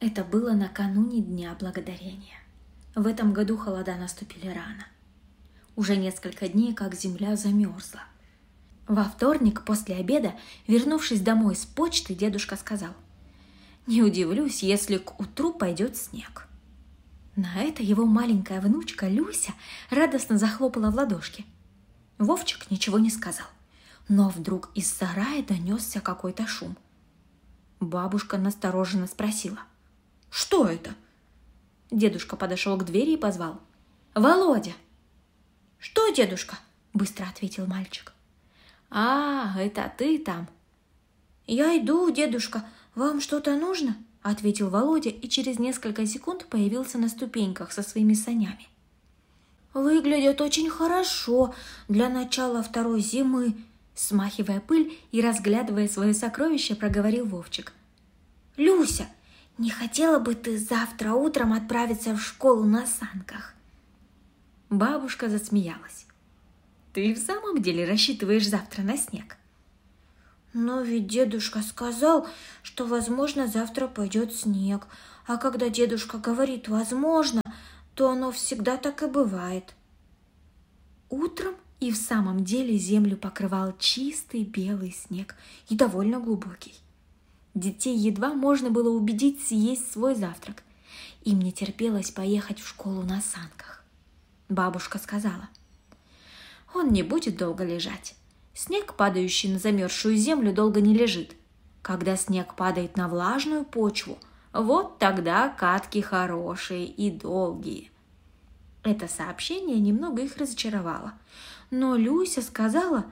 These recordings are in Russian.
Это было накануне Дня Благодарения. В этом году холода наступили рано. Уже несколько дней, как земля замерзла. Во вторник после обеда, вернувшись домой с почты, дедушка сказал: «Не удивлюсь, если к утру пойдет снег». На это его маленькая внучка Люся радостно захлопала в ладошки. Вовчик ничего не сказал, но вдруг из сарая донесся какой-то шум. Бабушка настороженно спросила: «Что это?» Дедушка подошел к двери и позвал: «Володя!» «Что, дедушка?» – быстро ответил мальчик. «А, это ты там?» «Я иду, дедушка. Вам что-то нужно?» – ответил Володя и через несколько секунд появился на ступеньках со своими санями. «Выглядит очень хорошо для начала второй зимы», – смахивая пыль и разглядывая свое сокровище, проговорил Вовчик. «Люся, не хотела бы ты завтра утром отправиться в школу на санках?» Бабушка засмеялась. «Ты в самом деле рассчитываешь завтра на снег?» «Но ведь дедушка сказал, что, возможно, завтра пойдет снег. А когда дедушка говорит «возможно», то оно всегда так и бывает». Утром и в самом деле землю покрывал чистый белый снег и довольно глубокий. Детей едва можно было убедить съесть свой завтрак. Им не терпелось поехать в школу на санках. Бабушка сказала: «Он не будет долго лежать. Снег, падающий на замерзшую землю, долго не лежит. Когда снег падает на влажную почву, вот тогда катки хорошие и долгие». Это сообщение немного их разочаровало. Но Люся сказала: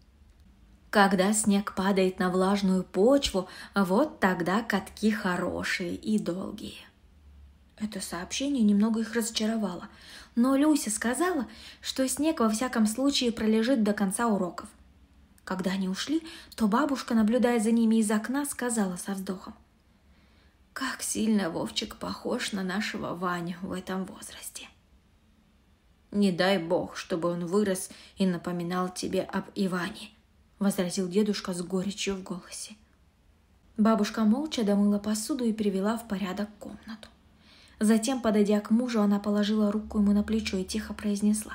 «Когда снег падает на влажную почву, вот тогда катки хорошие и долгие». Это сообщение немного их разочаровало. Но Люся сказала, что снег во всяком случае пролежит до конца уроков. Когда они ушли, то бабушка, наблюдая за ними из окна, сказала со вздохом: «Как сильно Вовчик похож на нашего Ваню в этом возрасте». «Не дай бог, чтобы он вырос и напоминал тебе об Иване», — возразил дедушка с горечью в голосе. Бабушка молча домыла посуду и привела в порядок комнату. Затем, подойдя к мужу, она положила руку ему на плечо и тихо произнесла: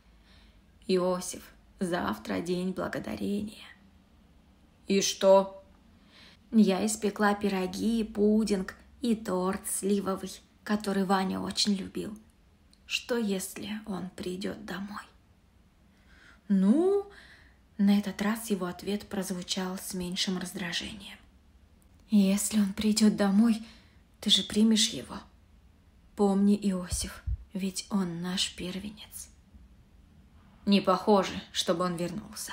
«Иосиф, завтра день благодарения». «И что?» «Я испекла пироги, пудинг и торт сливовый, который Ваня очень любил. Что, если он придет домой?» «Ну...» На этот раз его ответ прозвучал с меньшим раздражением. «Если он придет домой, ты же примешь его. Помни, Иосиф, ведь он наш первенец». «Не похоже, чтобы он вернулся».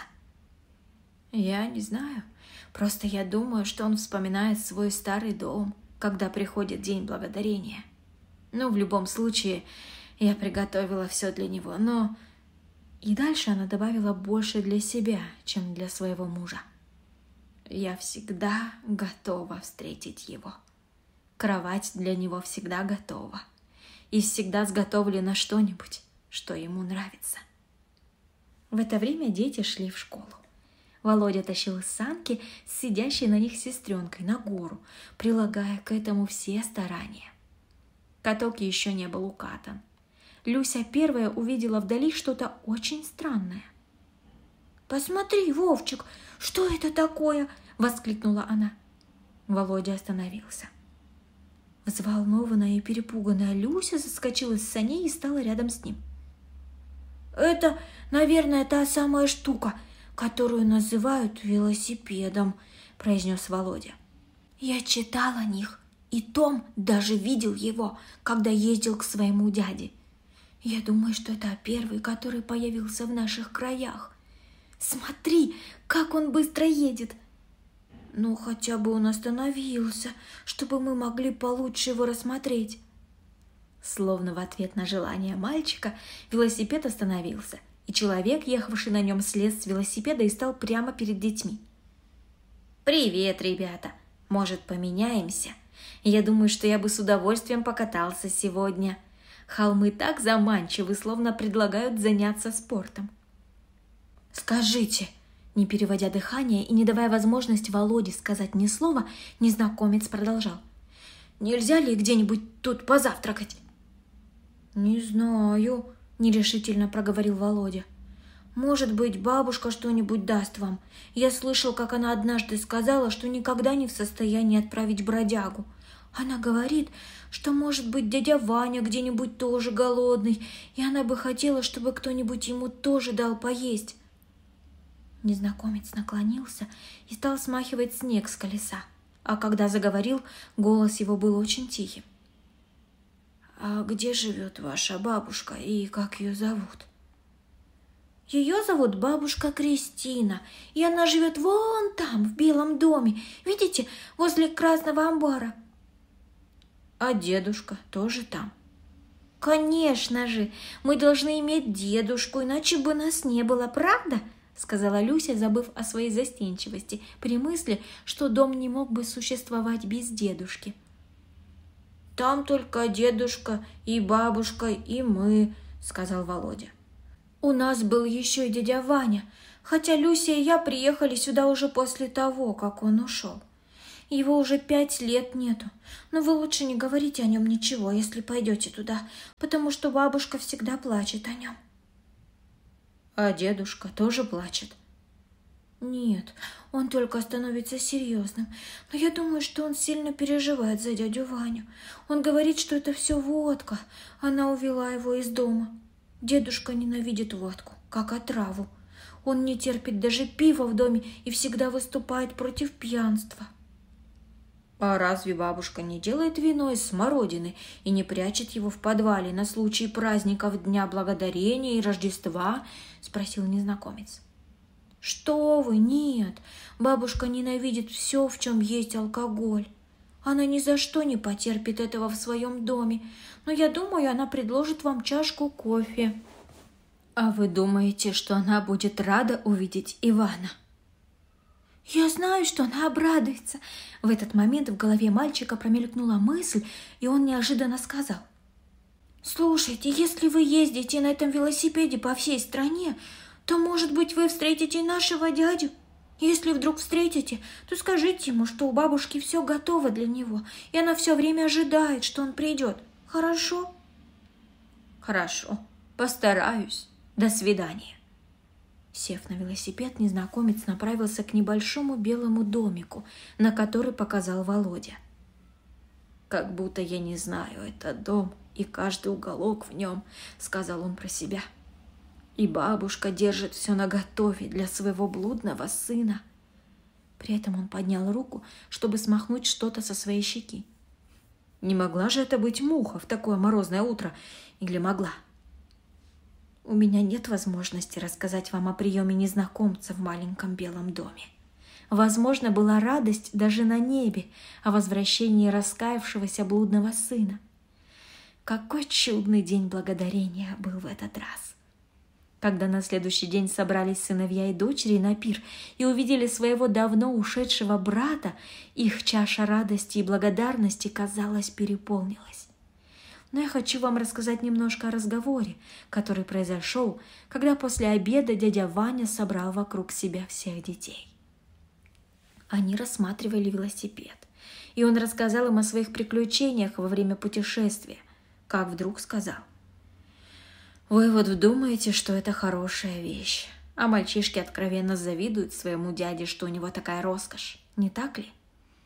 «Я не знаю. Просто я думаю, что он вспоминает свой старый дом, когда приходит День Благодарения. Ну, в любом случае, я приготовила все для него, но...» И дальше она добавила больше для себя, чем для своего мужа. «Я всегда готова встретить его. Кровать для него всегда готова. И всегда сготовлено что-нибудь, что ему нравится». В это время дети шли в школу. Володя тащил санки с сидящей на них сестренкой на гору, прилагая к этому все старания. Каток еще не был укатан. Люся первая увидела вдали что-то очень странное. «Посмотри, Вовчик, что это такое?» – воскликнула она. Володя остановился. Взволнованная и перепуганная Люся заскочила с саней и стала рядом с ним. «Это, наверное, та самая штука, которую называют велосипедом», – произнес Володя. «Я читал о них, и Том даже видел его, когда ездил к своему дяде. Я думаю, что это первый, который появился в наших краях. Смотри, как он быстро едет. Ну, хотя бы он остановился, чтобы мы могли получше его рассмотреть». Словно в ответ на желание мальчика, велосипед остановился, и человек, ехавший на нем, слез с велосипеда и стал прямо перед детьми. «Привет, ребята! Может, поменяемся? Я думаю, что я бы с удовольствием покатался сегодня. Холмы так заманчивы, словно предлагают заняться спортом». «Скажите», не переводя дыхание и не давая возможности Володе сказать ни слова, незнакомец продолжал: Нельзя ли где-нибудь тут позавтракать?» «Не знаю», — нерешительно проговорил Володя. «Может быть, бабушка что-нибудь даст вам. Я слышал, как она однажды сказала, что никогда не в состоянии отправить бродягу. Она говорит, что, может быть, дядя Ваня где-нибудь тоже голодный, и она бы хотела, чтобы кто-нибудь ему тоже дал поесть». Незнакомец наклонился и стал смахивать снег с колеса, а когда заговорил, голос его был очень тихим. «А где живет ваша бабушка и как ее зовут?» «Ее зовут бабушка Кристина, и она живет вон там, в белом доме, видите, возле красного амбара». «А дедушка тоже там?» «Конечно же, мы должны иметь дедушку, иначе бы нас не было, правда?» сказала Люся, забыв о своей застенчивости при мысли, что дом не мог бы существовать без дедушки. «Там только дедушка и бабушка, и мы», — сказал Володя. «У нас был еще и дядя Ваня, хотя Люся и я приехали сюда уже после того, как он ушел. Его уже 5 лет нету, но вы лучше не говорите о нем ничего, если пойдете туда, потому что бабушка всегда плачет о нем». «А дедушка тоже плачет?» «Нет, он только становится серьезным, но я думаю, что он сильно переживает за дядю Ваню. Он говорит, что это все водка, она увела его из дома. Дедушка ненавидит водку, как отраву. Он не терпит даже пива в доме и всегда выступает против пьянства». «А разве бабушка не делает вино из смородины и не прячет его в подвале на случай праздников Дня Благодарения и Рождества?» – спросил незнакомец. «Что вы, нет, бабушка ненавидит все, в чем есть алкоголь. Она ни за что не потерпит этого в своем доме, но я думаю, она предложит вам чашку кофе». «А вы думаете, что она будет рада увидеть Ивана?» «Я знаю, что она обрадуется». В этот момент в голове мальчика промелькнула мысль, и он неожиданно сказал: «Слушайте, если вы ездите на этом велосипеде по всей стране, то, может быть, вы встретите нашего дядю. Если вдруг встретите, то скажите ему, что у бабушки все готово для него, и она все время ожидает, что он придет. Хорошо?» «Хорошо, постараюсь. До свидания». Сев на велосипед, незнакомец направился к небольшому белому домику, на который показал Володя. «Как будто я не знаю этот дом и каждый уголок в нем», — сказал он про себя. «И бабушка держит все наготове для своего блудного сына». При этом он поднял руку, чтобы смахнуть что-то со своей щеки. Не могла же это быть муха в такое морозное утро? Или могла? У меня нет возможности рассказать вам о приеме незнакомца в маленьком белом доме. Возможно, была радость даже на небе о возвращении раскаявшегося блудного сына. Какой чудный день благодарения был в этот раз! Когда на следующий день собрались сыновья и дочери на пир и увидели своего давно ушедшего брата, их чаша радости и благодарности, казалось, переполнилась. Но я хочу вам рассказать немножко о разговоре, который произошел, когда после обеда дядя Ваня собрал вокруг себя всех детей. Они рассматривали велосипед, и он рассказал им о своих приключениях во время путешествия, как вдруг сказал: «Вы вот думаете, что это хорошая вещь, а мальчишки откровенно завидуют своему дяде, что у него такая роскошь, не так ли?»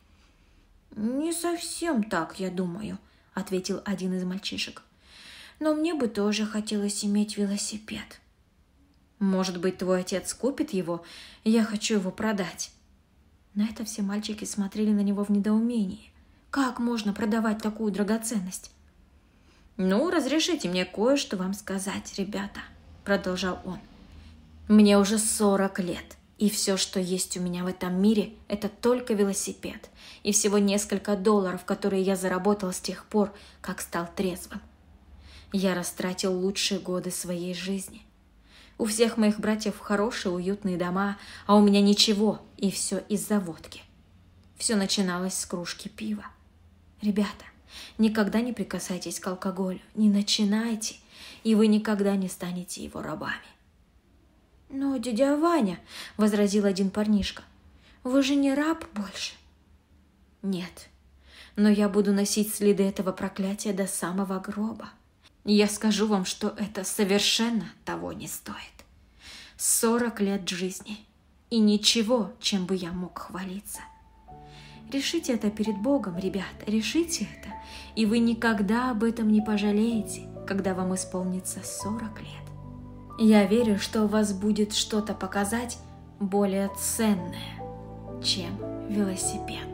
«Не совсем так, я думаю», — ответил один из мальчишек. «Но мне бы тоже хотелось иметь велосипед». «Может быть, твой отец купит его? Я хочу его продать». На это все мальчики смотрели на него в недоумении. Как можно продавать такую драгоценность? «Ну, разрешите мне кое-что вам сказать, ребята», — продолжал он. «Мне уже 40 лет, и все, что есть у меня в этом мире, это только велосипед и всего несколько $, которые я заработал с тех пор, как стал трезвым. Я растратил лучшие годы своей жизни. У всех моих братьев хорошие, уютные дома, а у меня ничего, и все из-за водки. Все начиналось с кружки пива. Ребята, никогда не прикасайтесь к алкоголю, не начинайте, и вы никогда не станете его рабами». «Но, дядя Ваня», — возразил один парнишка, — «вы же не раб больше». «Нет, но я буду носить следы этого проклятия до самого гроба. Я скажу вам, что это совершенно того не стоит. 40 лет жизни и ничего, чем бы я мог хвалиться. Решите это перед Богом, ребята, решите это, и вы никогда об этом не пожалеете, когда вам исполнится 40 лет. Я верю, что у вас будет что-то показать более ценное, чем велосипед.